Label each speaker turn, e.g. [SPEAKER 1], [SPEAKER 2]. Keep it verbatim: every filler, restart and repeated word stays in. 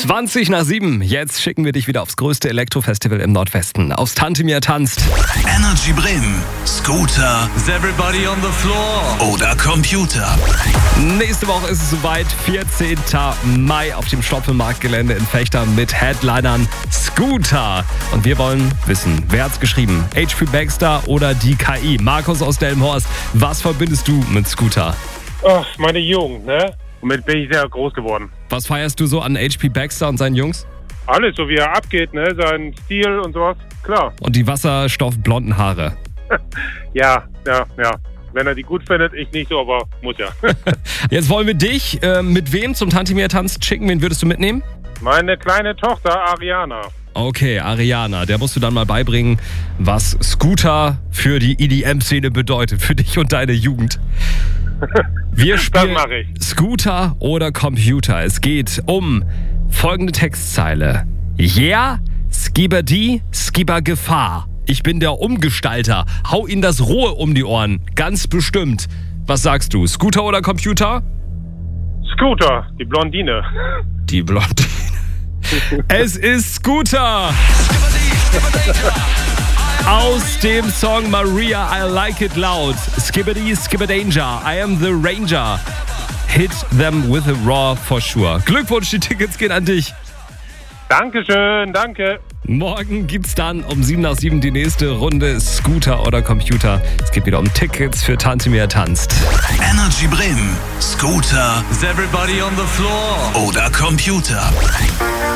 [SPEAKER 1] zwanzig nach sieben. Jetzt schicken wir dich wieder aufs größte Elektrofestival im Nordwesten. Aufs Tante Mia tanzt.
[SPEAKER 2] Energy Bremen, Scooter,
[SPEAKER 3] Is everybody on the floor?
[SPEAKER 2] oder Computer.
[SPEAKER 1] Nächste Woche ist es soweit. vierzehnten Mai auf dem Stoppelmarktgelände in Vechta mit Headlinern Scooter. Und wir wollen wissen, wer hat's geschrieben? H P Baxter oder die K I? Markus aus Delmenhorst, was verbindest du mit Scooter?
[SPEAKER 4] Ach, meine Jugend, ne? Womit bin ich sehr groß geworden.
[SPEAKER 1] Was feierst du so an H P Baxter und seinen Jungs?
[SPEAKER 4] Alles, so wie er abgeht, ne? Sein Stil und sowas, klar.
[SPEAKER 1] Und die wasserstoffblonden Haare.
[SPEAKER 4] Ja, ja, ja. Wenn er die gut findet, ich nicht so, aber muss ja.
[SPEAKER 1] Jetzt wollen wir dich äh, mit wem zum Tante Mia tanzt schicken? Wen würdest du mitnehmen?
[SPEAKER 4] Meine kleine Tochter Ariana.
[SPEAKER 1] Okay, Ariana, der musst du dann mal beibringen, was Scooter für die E D M-Szene bedeutet, für dich und deine Jugend. Wir spielen
[SPEAKER 4] Das mache ich.
[SPEAKER 1] Scooter oder Computer. Es geht um folgende Textzeile. Yeah, Skibberdi, Skibber Gefahr. Ich bin der Umgestalter. Hau ihnen das Rohe um die Ohren. Ganz bestimmt. Was sagst du, Scooter oder Computer?
[SPEAKER 4] Scooter, die Blondine.
[SPEAKER 1] Die Blondine. Es ist Scooter. Aus dem Song Maria, I Like It Loud. Skibbity, Skibberdanger, I am the Ranger. Hit them with a raw for sure. Glückwunsch, die Tickets gehen an dich.
[SPEAKER 4] Dankeschön, danke.
[SPEAKER 1] Morgen gibt's dann um sieben nach sieben die nächste Runde Scooter oder Computer. Es geht wieder um Tickets für Tante Mia tanzt.
[SPEAKER 2] Energy Bremen, Scooter
[SPEAKER 3] Is everybody on the floor?
[SPEAKER 2] oder Computer.